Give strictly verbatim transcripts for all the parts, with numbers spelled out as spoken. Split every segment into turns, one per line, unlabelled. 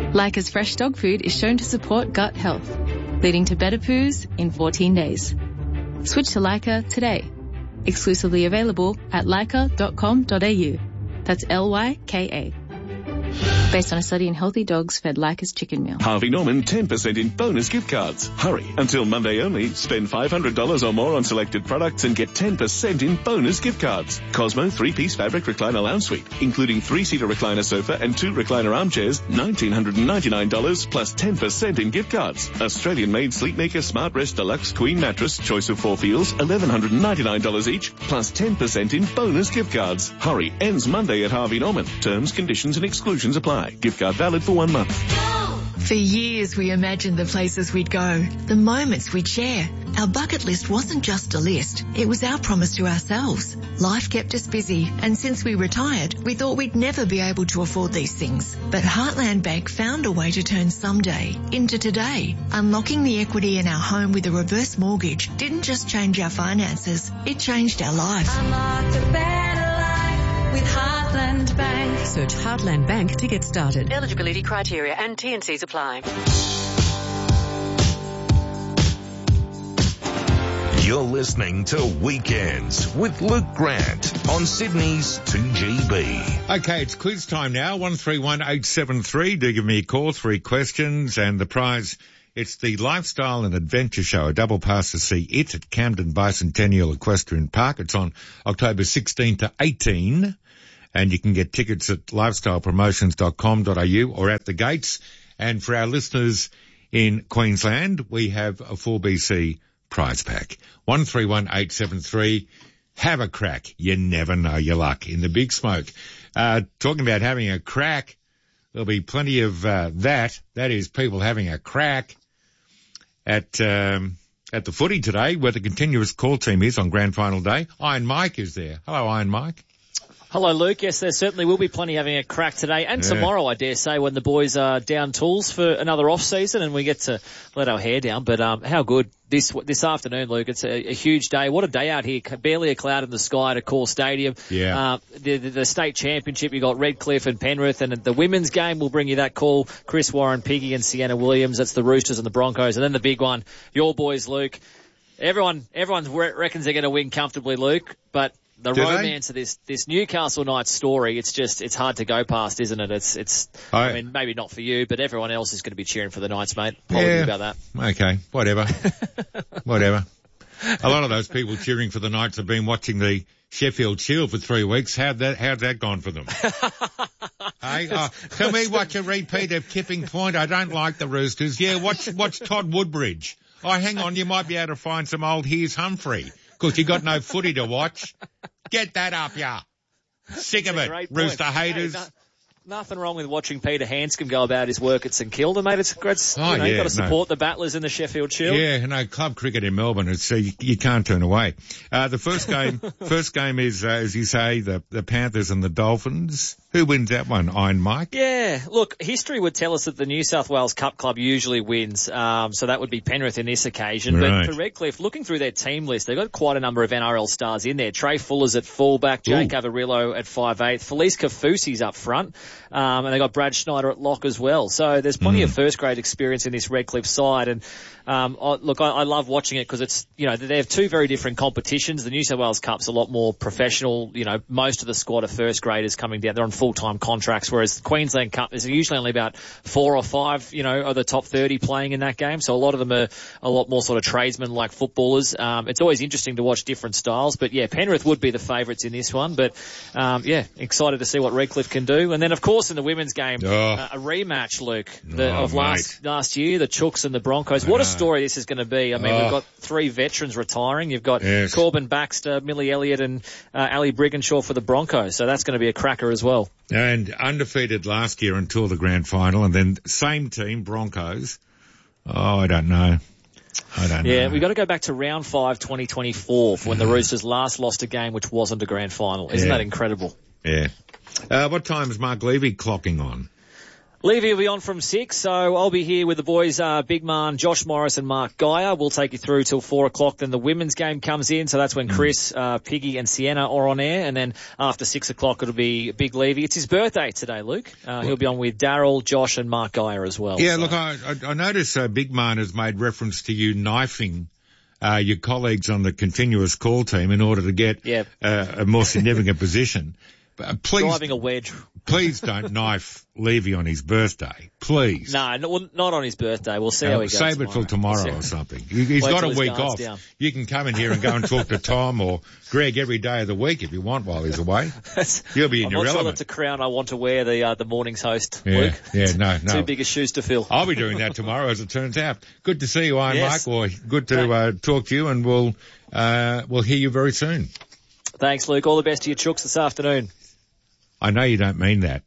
Leica's fresh dog food is shown to support gut health, leading to better poos in fourteen days. Switch to Leica today. Exclusively available at leica dot com dot a u. That's L Y K A. Based on a study in healthy dogs fed Leica's chicken meal.
Harvey Norman ten percent in bonus gift cards. Hurry. Until Monday only, spend five hundred dollars or more on selected products and get ten percent in bonus gift cards. Cosmo three-piece fabric recliner lounge suite, including three-seater recliner sofa and two recliner armchairs, one thousand nine hundred ninety-nine dollars plus ten percent in gift cards. Australian-made Sleepmaker Smart Rest Deluxe Queen Mattress, choice of four feels, one thousand one hundred ninety-nine dollars each, plus ten percent in bonus gift cards. Hurry. Ends Monday at Harvey Norman. Terms, conditions and exclusions apply. Gift card valid for one month.
For years we imagined the places we'd go, the moments we'd share. Our bucket list wasn't just a list, it was our promise to ourselves. Life kept us busy, and since we retired, we thought we'd never be able to afford these things. But Heartland Bank found a way to turn someday into today. Unlocking the equity in our home with a reverse mortgage didn't just change our finances, it changed our life.
Unlocked a better life with Heartland Bank.
Search Heartland Bank to get started.
Eligibility criteria and T and Cs apply.
You're listening to Weekends with Luke Grant on Sydney's two G B.
Okay, it's quiz time now. one three one eight seven three. Do give me a call. Three questions and the prize. It's the Lifestyle and Adventure Show, a double pass to see it at Camden Bicentennial Equestrian Park. It's on October sixteenth to eighteenth. And you can get tickets at lifestyle promotions dot com dot a u or at the gates. And for our listeners in Queensland, we have a four B C prize pack. one three one eight seven three. Have a crack. You never know your luck in the big smoke. Uh, talking about having a crack, there'll be plenty of uh, that. That is people having a crack at um, at the footy today, where the continuous call team is on grand final day. Iron Mike is there. Hello, Iron Mike.
Hello, Luke. Yes, there certainly will be plenty having a crack today and yeah. tomorrow, I dare say, when the boys are down tools for another off-season and we get to let our hair down. But um, how good this this afternoon, Luke. It's a, a huge day. What a day out here. Barely a cloud in the sky at Core Stadium.
Yeah.
Uh, the, the, the state championship, you got Redcliffe and Penrith, and the women's game will bring you that call. Chris Warren, Piggy and Sienna Williams. That's the Roosters and the Broncos. And then the big one, your boys, Luke. Everyone, everyone reckons they're going to win comfortably, Luke, but the
Do
romance
they?
of this, this Newcastle Knights story, it's just, it's hard to go past, isn't it? It's, it's, I, I mean, maybe not for you, but everyone else is going to be cheering for the Knights, mate. Apologies
yeah,
about that.
Okay, whatever. whatever. A lot of those people cheering for the Knights have been watching the Sheffield Shield for three weeks. How'd that, how'd that gone for them? Hey, oh, can we watch a repeat of Tipping Point? I don't like the Roosters. Yeah, watch, watch Todd Woodbridge. Oh, hang on, you might be able to find some old Here's Humphrey. Because you got no footy to watch. Get that up, ya. Sick of it, Rooster haters.
Hey, no, nothing wrong with watching Peter Hanscom go about his work at St Kilda, mate. It's great.
Oh,
you know,
yeah,
you've got to support
no.
the battlers in the Sheffield Shield.
Yeah, no, club cricket in Melbourne, it's, uh, you, you can't turn away. Uh, the first game, first game is, uh, as you say, the, the Panthers and the Dolphins. Who wins that one, Iron Mike?
Yeah, look, history would tell us that the New South Wales Cup Club usually wins, um, so that would be Penrith in this occasion.
Right.
But for Redcliffe, looking through their team list, they've got quite a number of N R L stars in there. Trey Fuller's at fullback, Jake Avarillo at five eight, Felice Kafusi's up front, um, and they've got Brad Schneider at lock as well. So there's plenty mm. of first-grade experience in this Redcliffe side, and um, I, look, I, I love watching it because it's, you know, they have two very different competitions. The New South Wales Cup's a lot more professional. You know, most of the squad are first-graders coming down. They're on full-time contracts, whereas the Queensland Cup, there's usually only about four or five, you know, of the top thirty playing in that game. So a lot of them are a lot more sort of tradesmen-like footballers. Um, it's always interesting to watch different styles. But, yeah, Penrith would be the favourites in this one. But, um, yeah, excited to see what Redcliffe can do. And then, of course, in the women's game,
oh.
uh, a rematch, Luke, the,
oh,
of last
mate.
last year, the Chooks and the Broncos. What a story this is going to be. I mean,
oh.
we've got three veterans retiring. You've got
yes.
Corbin Baxter, Millie Elliott and uh, Ali Brigginshaw for the Broncos. So that's going to be a cracker as well.
And undefeated last year until the grand final, and then same team, Broncos. Oh, I don't know. I don't know.
Yeah, we've got to go back to round five, twenty twenty-four, for when the Roosters last lost a game which wasn't a grand final. Isn't
yeah.
that incredible?
Yeah. Uh, what time is Mark Levy clocking on?
Levy will be on from six, so I'll be here with the boys, uh, Big Man, Josh Morris and Mark Geyer. We'll take you through till four o'clock. Then the women's game comes in, so that's when Chris, uh, Piggy and Sienna are on air. And then after six o'clock, it'll be Big Levy. It's his birthday today, Luke. Uh, he'll be on with Daryl, Josh and Mark Geyer as well.
Yeah,
so.
look, I, I, I notice uh, Big Man has made reference to you knifing uh, your colleagues on the continuous call team in order to get
yep.
uh, a more significant position. Uh, please,
driving a wedge.
Please don't knife Levy on his birthday. Please.
No, no, not on his birthday. We'll see uh, how he goes.
Save
tomorrow.
it till tomorrow
we'll
or something. He's
Wait
got a week off.
Down.
You can come in here and go and talk to Tom or Greg every day of the week if you want while he's away. You'll be in
I'm
your
not
element.
sure that's a crown I want to wear, the uh, the morning's host,
yeah,
Luke.
Yeah, no, no.
Too big a shoes to fill.
I'll be doing that tomorrow, as it turns out. Good to see you, Iron
yes.
Mike. Or good to uh, talk to you, and we'll uh, we'll hear you very soon.
Thanks, Luke. All the best to your chooks this afternoon.
I know you don't mean that.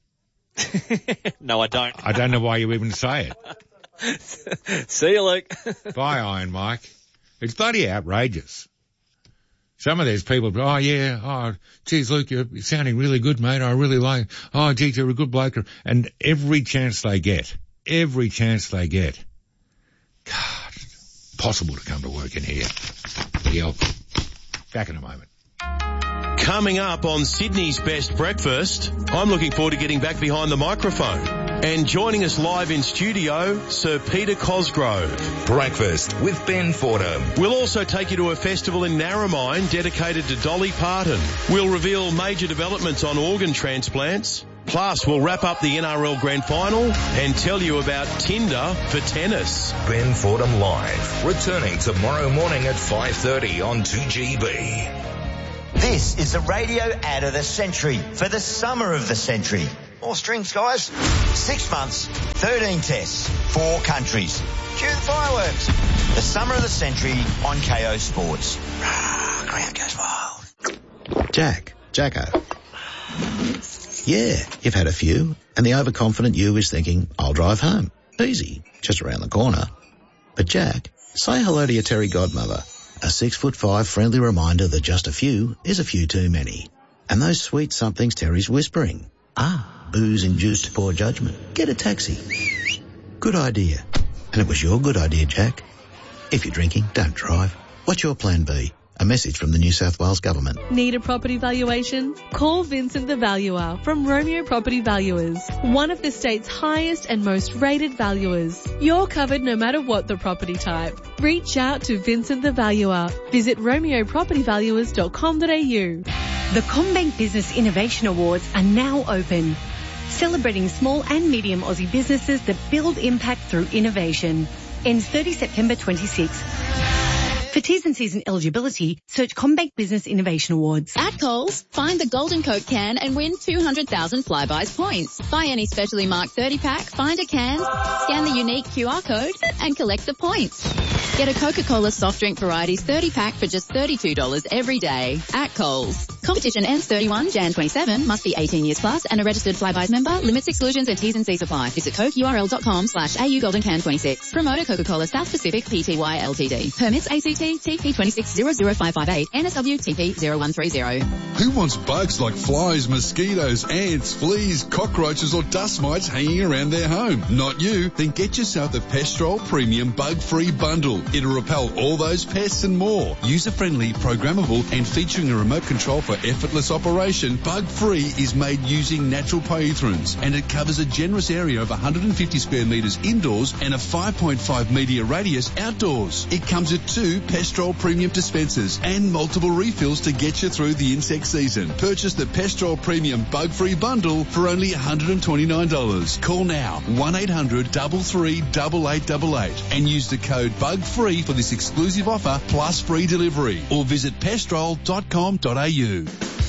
No, I don't.
I don't know why you even say
it. See you, Luke.
Bye, Iron Mike. It's bloody outrageous. Some of these people, oh yeah, oh, geez, Luke, you're sounding really good, mate. I really like, oh, geez, you're a good bloke. And every chance they get, every chance they get, God, possible to come to work in here. Yep. Back in a moment.
Coming up on Sydney's Best Breakfast, I'm looking forward to getting back behind the microphone. And joining us live in studio, Sir Peter Cosgrove.
Breakfast with Ben Fordham.
We'll also take you to a festival in Narromine dedicated to Dolly Parton. We'll reveal major developments on organ transplants. Plus, we'll wrap up the N R L Grand Final and tell you about Tinder for tennis.
Ben Fordham Live, returning tomorrow morning at five thirty on two G B.
This is the radio ad of the century for the summer of the century. More strings, guys. Six months, thirteen tests, four countries. Cue the fireworks. The summer of the century on K O Sports. Rah, crowd goes wild.
Jack, Jacko. Yeah, you've had a few, and the overconfident you is thinking, I'll drive home. Easy, just around the corner. But Jack, say hello to your Terry godmother. A six foot five friendly reminder that just a few is a few too many. And those sweet somethings Terry's whispering. Ah, booze-induced poor judgment. Get a taxi. Good idea. And it was your good idea, Jack. If you're drinking, don't drive. What's your plan B? A message from the New South Wales Government.
Need a property valuation? Call Vincent the Valuer from Romeo Property Valuers, one of the state's highest and most rated valuers. You're covered no matter what the property type. Reach out to Vincent the Valuer. Visit romeo property valuers dot com dot a u.
The CommBank Business Innovation Awards are now open, celebrating small and medium Aussie businesses that build impact through innovation. Ends thirtieth September twenty-sixth. For T's and C's and eligibility, search CommBank Business Innovation Awards.
At Coles, find the Golden Coke can and win two hundred thousand Flybuys points. Buy any specially marked thirty pack, find a can, scan the unique Q R code, and collect the points. Get a Coca-Cola soft drink varieties thirty pack for just thirty-two dollars every day. At Coles. Competition ends thirty-first of January twenty-seven. Must be eighteen years plus and a registered Flybuys member. Limits, exclusions, and T's and C's apply. Visit cokeurl.com slash AU Golden Can twenty-six. Promoter Coca-Cola South Pacific Pty Ltd. Permits A C T T P twenty-six zero zero five five eight N S W T P zero one three zero.
Who wants bugs like flies, mosquitoes, ants, fleas, cockroaches or dust mites hanging around their home? Not you. Then get yourself the Pestrol Premium Bug-Free Bundle. It'll repel all those pests and more. User-friendly, programmable and featuring a remote control for effortless operation, Bug-Free is made using natural pyrethrins and it covers a generous area of one hundred fifty square metres indoors and a five point five metre radius outdoors. It comes with two Pestrol Premium dispensers and multiple refills to get you through the insect season. Purchase the Pestrol Premium Bug-Free Bundle for only one hundred twenty-nine dollars. Call now one eight hundred three three eight eight eight eight and use the code BUGFREE for this exclusive offer plus free delivery or visit pestrol dot com dot a u.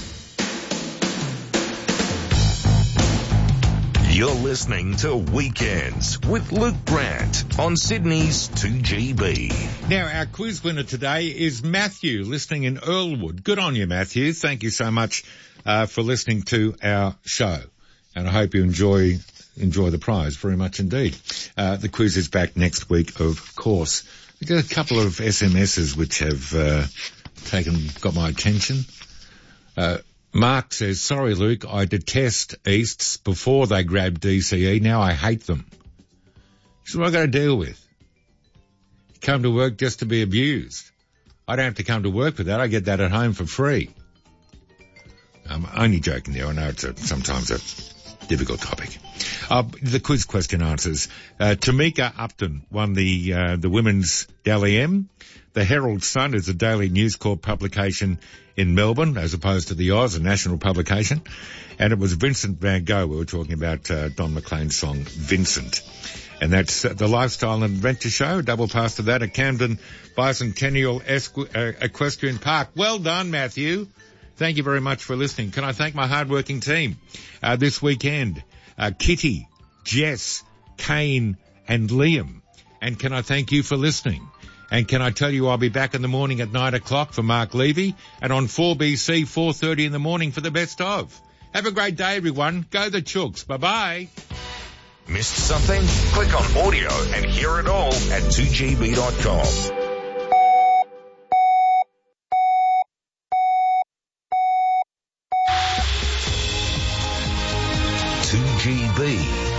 You're listening to Weekends with Luke Grant on Sydney's two G B.
Now, our quiz winner today is Matthew, listening in Earlwood. Good on you, Matthew. Thank you so much uh, for listening to our show. And I hope you enjoy enjoy the prize very much indeed. Uh, the quiz is back next week, of course. We've got a couple of S M Ses which have uh, taken got my attention. Uh, Mark says, sorry, Luke, I detest Easts before they grabbed D C E. Now I hate them. This is what I've got to deal with. You come to work just to be abused. I don't have to come to work for that. I get that at home for free. I'm only joking there. I know it's a, sometimes a difficult topic. Uh, the quiz question answers. Uh, Tamika Upton won the, uh, the women's Dally M. The Herald Sun is a daily News Corp publication in Melbourne, as opposed to the Oz, a national publication. And it was Vincent van Gogh. We were talking about uh, Don McLean's song, Vincent. And that's uh, the Lifestyle and Adventure Show. Double pass to that at Camden Bicentennial Esqu- uh, Equestrian Park. Well done, Matthew. Thank you very much for listening. Can I thank my hard-working team uh, this weekend? Uh, Kitty, Jess, Kane, and Liam. And can I thank you for listening? And can I tell you I'll be back in the morning at nine o'clock for Mark Levy and on four B C four thirty in the morning for the best of. Have a great day, everyone. Go the Chooks. Bye-bye.
Missed something? Click on audio and hear it all at two G B dot com. two G B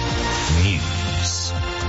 News.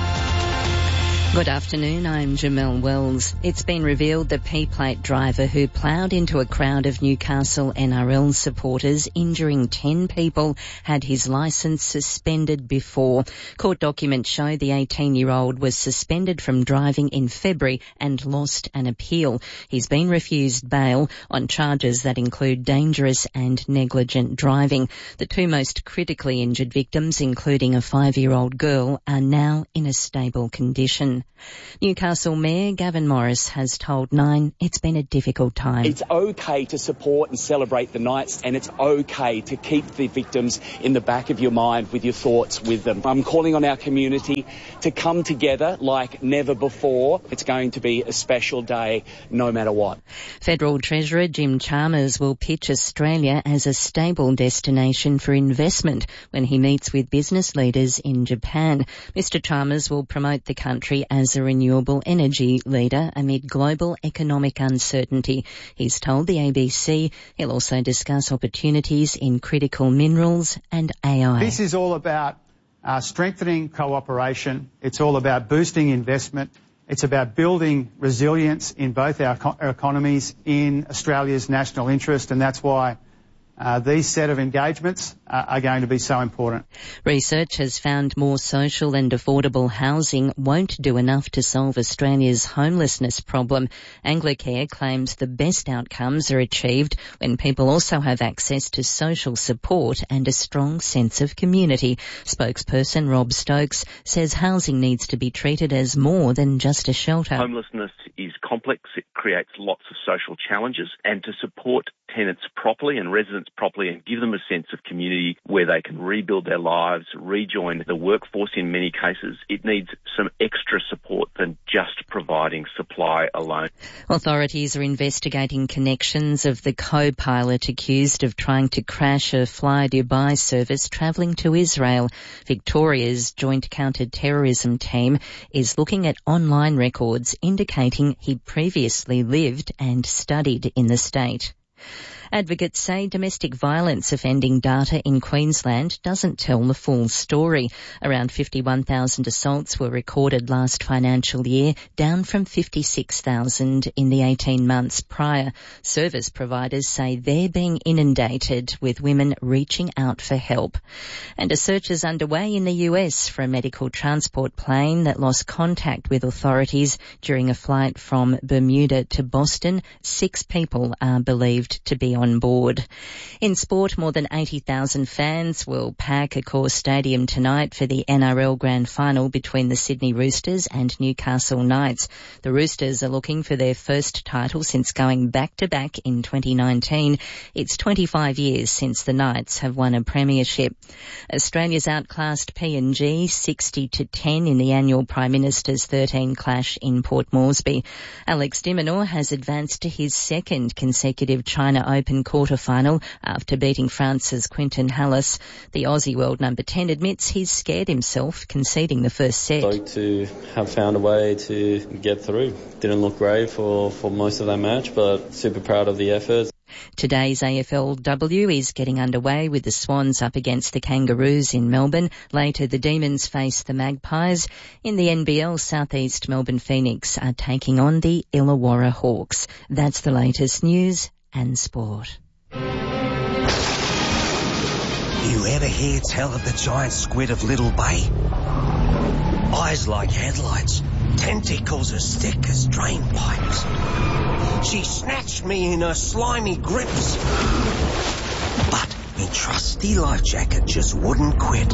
Good afternoon, I'm Jamelle Wells. It's been revealed the P-plate driver who ploughed into a crowd of Newcastle N R L supporters, injuring ten people, had his licence suspended before. Court documents show the eighteen-year-old was suspended from driving in February and lost an appeal. He's been refused bail on charges that include dangerous and negligent driving. The two most critically injured victims, including a five-year-old girl, are now in a stable condition. Newcastle Mayor Gavin Morris has told Nine it's been a difficult time.
It's okay to support and celebrate the Knights, and it's okay to keep the victims in the back of your mind with your thoughts with them. I'm calling on our community to come together like never before. It's going to be a special day no matter what.
Federal Treasurer Jim Chalmers will pitch Australia as a stable destination for investment when he meets with business leaders in Japan. Mister Chalmers will promote the country as a renewable energy leader amid global economic uncertainty. He's told the A B C he'll also discuss opportunities in critical minerals and A I.
This is all about uh, strengthening cooperation. It's all about boosting investment. It's about building resilience in both our, co- our economies in Australia's national interest, and that's why Uh, these set of engagements uh, are going to be so important.
Research has found more social and affordable housing won't do enough to solve Australia's homelessness problem. Anglicare claims the best outcomes are achieved when people also have access to social support and a strong sense of community. Spokesperson Rob Stokes says housing needs to be treated as more than just a shelter.
Homelessness is complex. It creates lots of social challenges, and to support tenants properly and residents properly and give them a sense of community where they can rebuild their lives, rejoin the workforce in many cases, it needs some extra support than just providing supply alone.
Authorities are investigating connections of the co-pilot accused of trying to crash a Fly Dubai service travelling to Israel. Victoria's Joint Counter-Terrorism Team is looking at online records indicating he previously lived and studied in the state. Advocates say domestic violence offending data in Queensland doesn't tell the full story. Around fifty-one thousand assaults were recorded last financial year, down from fifty-six thousand in the eighteen months prior. Service providers say they're being inundated with women reaching out for help. And a search is underway in the U S for a medical transport plane that lost contact with authorities during a flight from Bermuda to Boston. Six people are believed to be on board. In sport, more than eighty thousand fans will pack Accor Stadium tonight for the N R L Grand Final between the Sydney Roosters and Newcastle Knights. The Roosters are looking for their first title since going back-to-back in twenty nineteen. It's twenty-five years since the Knights have won a premiership. Australia's outclassed P N G sixty to ten in the annual Prime Minister's thirteen clash in Port Moresby. Alex de Minaur has advanced to his second consecutive China Open quarter-final after beating France's Quinton Hallis. The Aussie world number ten admits he's scared himself conceding the first set.
Stoked to have found a way to get through. Didn't look great for, for most of that match, but super proud of the effort.
Today's A F L W is getting underway with the Swans up against the Kangaroos in Melbourne. Later, the Demons face the Magpies. In the N B L, South East Melbourne Phoenix are taking on the Illawarra Hawks. That's the latest news and sport.
You ever hear tell of the giant squid of Little Bay? Eyes like headlights, tentacles as thick as drain pipes. She snatched me in her slimy grips. But me trusty life jacket just wouldn't quit.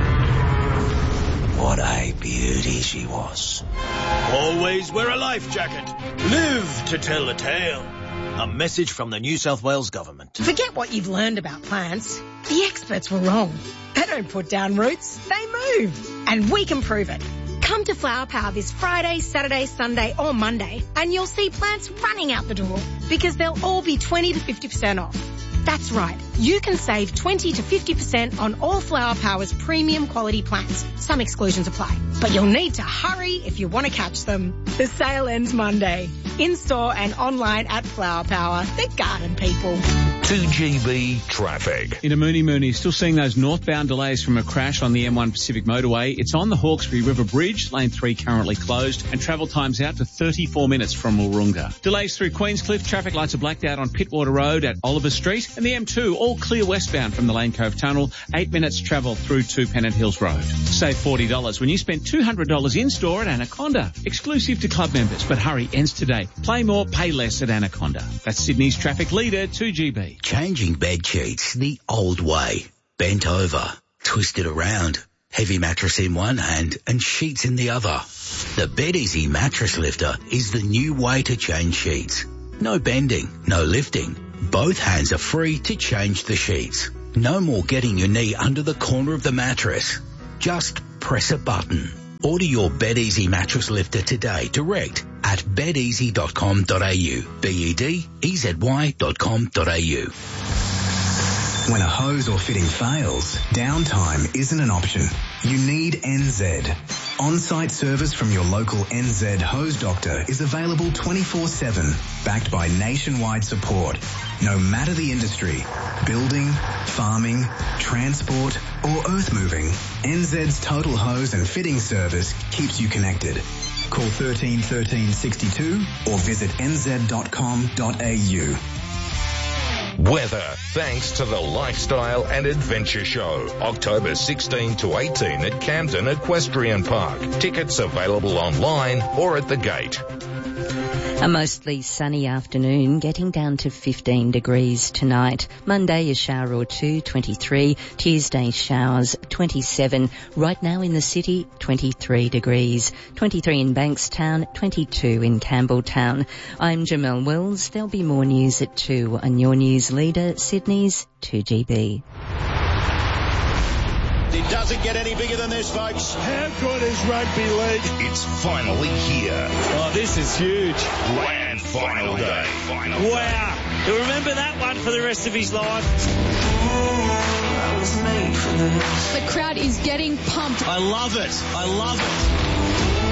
What a beauty she was.
Always wear a life jacket. Live to tell the tale. A message from the New South Wales Government.
Forget what you've learned about plants. The experts were wrong. They don't put down roots, they move. And we can prove it. Come to Flower Power this Friday, Saturday, Sunday or Monday and you'll see plants running out the door because they'll all be twenty to fifty percent off. That's right. You can save twenty to fifty percent on all Flower Power's premium quality plants. Some exclusions apply. But you'll need to hurry if you want to catch them. The sale ends Monday. In-store and online at Flower Power. They're garden people.
two G B traffic.
Into Mooney Mooney, still seeing those northbound delays from a crash on the M one Pacific Motorway. It's on the Hawkesbury River Bridge, lane three currently closed, and travel times out to thirty-four minutes from Wahroonga. Delays through Queenscliff, traffic lights are blacked out on Pittwater Road at Oliver Street, and the M two all clear westbound from the Lane Cove Tunnel, eight minutes travel through to Pennant Hills Road. Save forty dollars when you spend two hundred dollars in-store at Anaconda. Exclusive to club members, but hurry, ends today. Play more, pay less at Anaconda. That's Sydney's traffic leader, two G B.
Changing bed sheets the old way. Bent over, twisted around, heavy mattress in one hand and sheets in the other. The BedEasy Mattress Lifter is the new way to change sheets. No bending, no lifting. Both hands are free to change the sheets. No more getting your knee under the corner of the mattress. Just press a button. Order your BedEasy Mattress Lifter today direct at bed easy dot com dot a u. B E D E Z Y dot com dot a u.
When a hose or fitting fails, downtime isn't an option. You need N Z. On-site service from your local N Z hose doctor is available twenty-four seven, backed by nationwide support. No matter the industry, building, farming, transport or earth moving, N Z's total hose and fitting service keeps you connected. Call thirteen thirteen sixty-two or visit n z dot com dot a u.
Weather, thanks to the Lifestyle and Adventure Show, October sixteenth to eighteenth at Camden Equestrian Park. Tickets available online or at the gate.
A mostly sunny afternoon, getting down to fifteen degrees tonight. Monday, a shower or two, twenty-three. Tuesday, showers, twenty-seven. Right now in the city, twenty-three degrees. twenty-three in Bankstown, twenty-two in Campbelltown. I'm Jamelle Wells. There'll be more news at two on your news leader, Sydney's two G B.
It doesn't get any bigger than this, folks. How good is rugby league?
It's finally here.
Oh, this is huge.
Grand Final Day. Final
Wow.
Day.
He'll remember that one for the rest of his life.
The crowd is getting pumped.
I love it. I love it.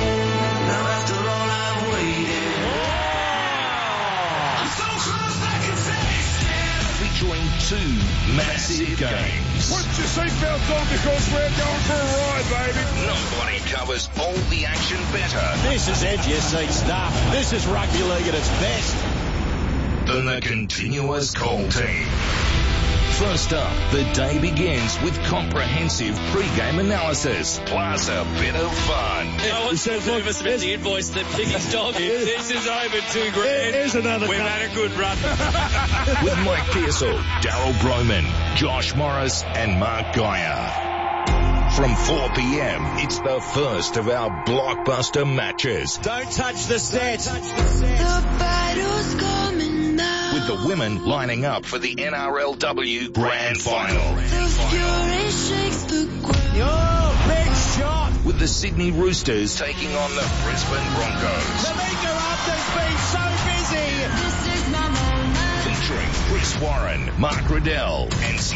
Featuring two massive games.
Put your seatbelts on because we're going for a ride, baby.
Nobody covers all the action better.
This is edge your seat stuff. This is rugby league at its best.
Than the continuous call team. First up, the day begins with comprehensive pre-game analysis, plus a bit of fun.
I want to move us about the invoice that Piggy's dog. This is over two grand.
Here's another
We've
cup.
had a good run.
With Mike Pearsall, Daryl Broman, Josh Morris and Mark Geyer. From four p.m, it's the first of our blockbuster matches.
Don't touch the set.
The battle's coming now.
With the women lining up for the N R L W Grand Final.
The fury shakes the ground.
Oh, big shot.
With the Sydney Roosters taking on the Brisbane Broncos.
Tamika Upton's been so busy.
This is my moment.
Featuring Chris Warren, Mark Riddell and